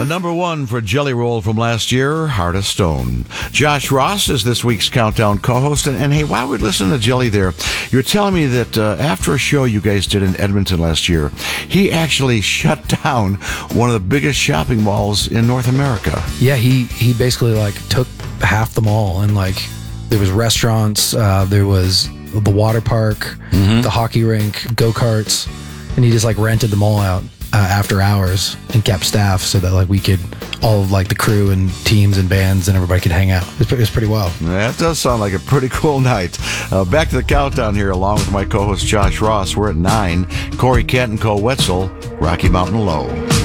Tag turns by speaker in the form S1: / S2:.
S1: The number one for Jelly Roll from last year, Heart of Stone. Josh Ross is this week's Countdown co-host. And hey, while we're listening to Jelly there, you're telling me that after a show you guys did in Edmonton last year, he actually shut down one of the biggest shopping malls in North America.
S2: Yeah, he basically took half the mall, and there was restaurants, there was the water park, the hockey rink, go-karts, and he just rented the mall out after hours and kept staff so that we could, all of the crew and teams and bands and everybody could hang out. It was pretty wild.
S1: That does sound like a pretty cool night. Back to the Countdown here along with my co-host Josh Ross. We're at 9. Corey Kent and Cole Wetzel, Rocky Mountain Low.